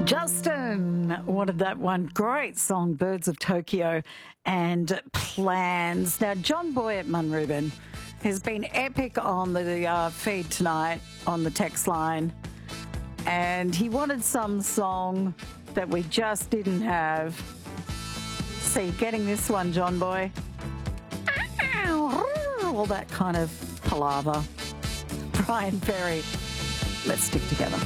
Justin wanted that one. Great song, Birds of Tokyo and Plans. Now, John Boy at Munrubin has been epic on the feed tonight on the text line. And he wanted some song that we just didn't have. See, getting this one, John Boy. All that kind of palaver. Brian Ferry. Let's stick together.